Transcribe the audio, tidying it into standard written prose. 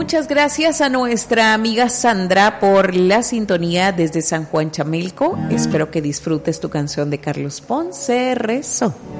Muchas gracias a nuestra amiga Sandra por la sintonía desde San Juan Chamelco. Espero que disfrutes tu canción de Carlos Ponce, Rezo.